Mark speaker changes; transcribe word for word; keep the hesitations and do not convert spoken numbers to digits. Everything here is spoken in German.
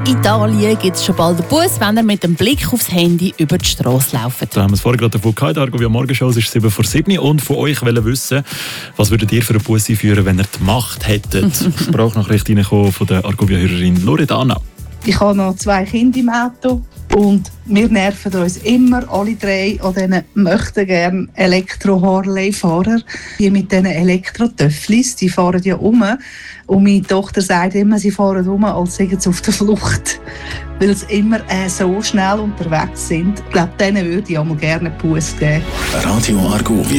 Speaker 1: Italien gibt es schon bald einen Bus, wenn ihr mit dem Blick aufs Handy über die Straße lauft.
Speaker 2: Da haben wir es vorhin gerade davon gehabt, Argovia Morgenshow, es ist sieben vor sieben und von euch wollen wissen, was würdet ihr für einen Bus einführen, wenn ihr die Macht hättet? Sprachnachricht reingekommen von der Argovia-Hörerin Loredana.
Speaker 3: Ich habe noch zwei Kinder im Auto und wir nerven uns immer, alle drei, an diesen möchten gerne Elektro-Harley-Fahrer. Die mit diesen Elektro-Töfflis, die fahren ja um. Und meine Tochter sagt immer, sie fahren um, als seien sie auf der Flucht. Weil sie immer äh, so schnell unterwegs sind. Ich glaube, denen würde ich auch mal gerne einen Bus geben.
Speaker 4: Radio Argovia.